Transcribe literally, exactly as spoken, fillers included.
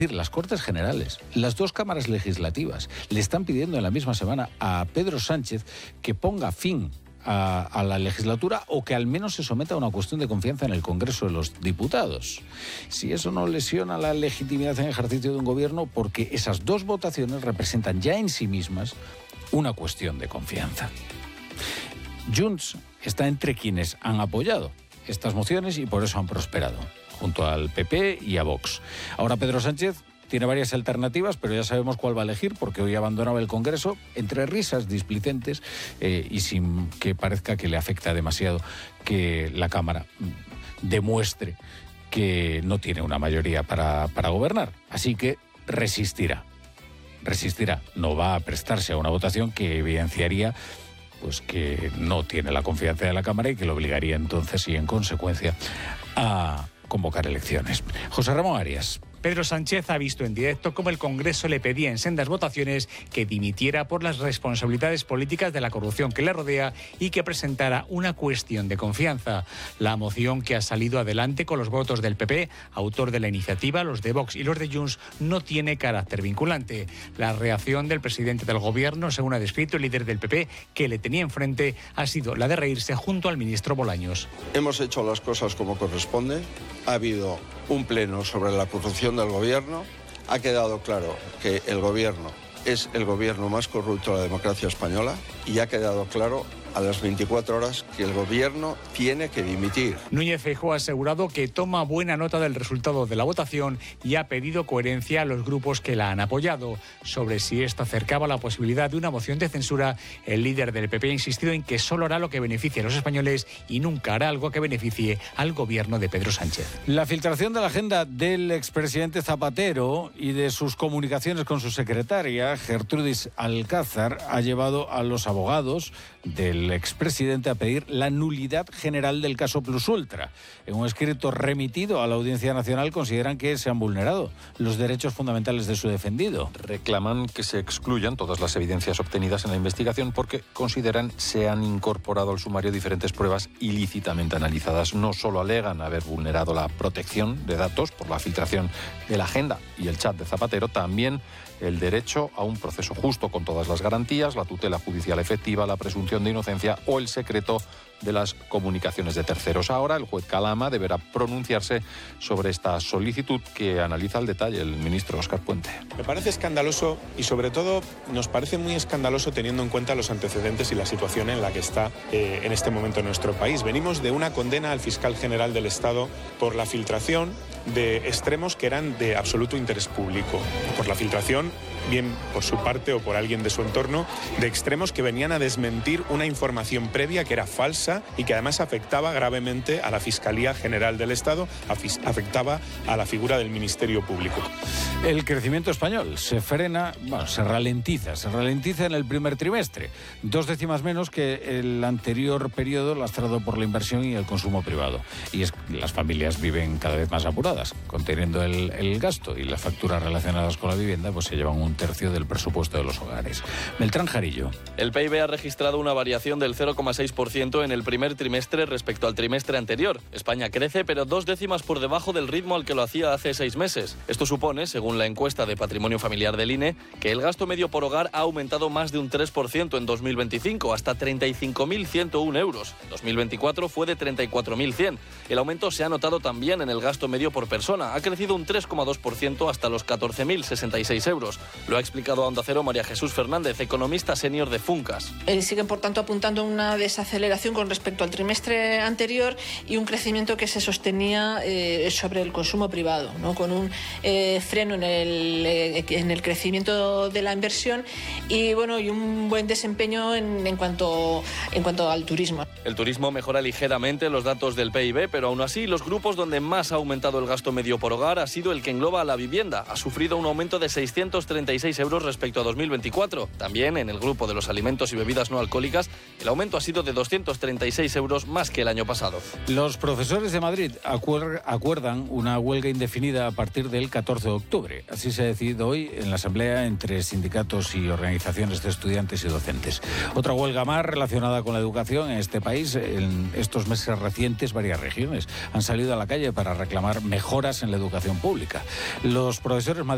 Las Cortes Generales, las dos cámaras legislativas, le están pidiendo en la misma semana a Pedro Sánchez que ponga fin a, a la legislatura o que al menos se someta a una cuestión de confianza en el Congreso de los Diputados. Si eso no lesiona la legitimidad en ejercicio de un gobierno, porque esas dos votaciones representan ya en sí mismas una cuestión de confianza. Junts está entre quienes han apoyado estas mociones y por eso han prosperado, junto al P P y a Vox. Ahora Pedro Sánchez tiene varias alternativas, pero ya sabemos cuál va a elegir, porque hoy abandonaba el Congreso entre risas displicentes eh, y sin que parezca que le afecta demasiado que la Cámara demuestre que no tiene una mayoría para, para gobernar. Así que resistirá. Resistirá. No va a prestarse a una votación que evidenciaría pues que no tiene la confianza de la Cámara y que lo obligaría entonces y en consecuencia a convocar elecciones. José Ramón Arias. Pedro Sánchez ha visto en directo cómo el Congreso le pedía en sendas votaciones que dimitiera por las responsabilidades políticas de la corrupción que le rodea y que presentara una cuestión de confianza. La moción, que ha salido adelante con los votos del P P, autor de la iniciativa, los de Vox y los de Junts, no tiene carácter vinculante. La reacción del presidente del Gobierno, según ha descrito el líder del P P, que le tenía enfrente, ha sido la de reírse junto al ministro Bolaños. Hemos hecho las cosas como corresponde. Ha habido un pleno sobre la corrupción del gobierno. Ha quedado claro que el gobierno es el gobierno más corrupto de la democracia española y ha quedado claro a las veinticuatro horas que el gobierno tiene que dimitir. Núñez Feijóo ha asegurado que toma buena nota del resultado de la votación y ha pedido coherencia a los grupos que la han apoyado. Sobre si esto acercaba la posibilidad de una moción de censura, el líder del P P ha insistido en que solo hará lo que beneficie a los españoles y nunca hará algo que beneficie al gobierno de Pedro Sánchez. La filtración de la agenda del expresidente Zapatero y de sus comunicaciones con su secretaria, Gertrudis Alcázar, ha llevado a los abogados del el expresidente a pedir la nulidad general del caso Plus Ultra. En un escrito remitido a la Audiencia Nacional consideran que se han vulnerado los derechos fundamentales de su defendido. Reclaman que se excluyan todas las evidencias obtenidas en la investigación porque consideran se han incorporado al sumario diferentes pruebas ilícitamente analizadas. No solo alegan haber vulnerado la protección de datos por la filtración de la agenda y el chat de Zapatero, también el derecho a un proceso justo con todas las garantías, la tutela judicial efectiva, la presunción de inocencia o el secreto de las comunicaciones de terceros. Ahora el juez Calama deberá pronunciarse sobre esta solicitud que analiza al detalle el ministro Óscar Puente. Me parece escandaloso y sobre todo nos parece muy escandaloso teniendo en cuenta los antecedentes y la situación en la que está eh, en este momento nuestro país. Venimos de una condena al fiscal general del Estado por la filtración de extremos que eran de absoluto interés público, por la filtración, bien por su parte o por alguien de su entorno, de extremos que venían a desmentir una información previa que era falsa y que además afectaba gravemente a la Fiscalía General del Estado, afectaba a la figura del Ministerio Público. El crecimiento español se frena, bueno, se ralentiza, se ralentiza en el primer trimestre, dos décimas menos que el anterior periodo lastrado por la inversión y el consumo privado. Y es que las familias viven cada vez más apuradas, conteniendo el, el gasto, y las facturas relacionadas con la vivienda pues se llevan un tercio del presupuesto de los hogares. Beltrán Jarillo. El P I B ha registrado una variación del cero coma seis por ciento en el primer trimestre respecto al trimestre anterior. España crece, pero dos décimas por debajo del ritmo al que lo hacía hace seis meses. Esto supone, según la encuesta de patrimonio familiar del I N E, que el gasto medio por hogar ha aumentado más de un tres por ciento en dos mil veinticinco, hasta treinta y cinco mil ciento uno euros. En dos mil veinticuatro fue de treinta y cuatro mil cien. El aumento se ha notado también en el gasto medio por persona. Ha crecido un tres coma dos por ciento hasta los catorce mil sesenta y seis euros. Lo ha explicado a Onda Cero María Jesús Fernández, economista senior de Funcas. Eh, siguen, por tanto, apuntando una desaceleración con respecto al trimestre anterior y un crecimiento que se sostenía eh, sobre el consumo privado, ¿no? Con un eh, freno en el, eh, en el crecimiento de la inversión y, bueno, y un buen desempeño en, en, cuanto, en cuanto al turismo. El turismo mejora ligeramente los datos del P I B, pero aún así los grupos donde más ha aumentado el gasto medio por hogar ha sido el que engloba a la vivienda. Ha sufrido un aumento de seiscientos treinta y seis euros respecto a dos mil veinticuatro. También en el grupo de los alimentos y bebidas no alcohólicas el aumento ha sido de doscientos treinta y seis euros más que el año pasado. Los profesores de Madrid acuer- acuerdan una huelga indefinida a partir del catorce de octubre. Así se ha decidido hoy en la asamblea entre sindicatos y organizaciones de estudiantes y docentes. Otra huelga más relacionada con la educación en este país. En estos meses recientes varias regiones han salido a la calle para reclamar mejoras en la educación pública. Los profesores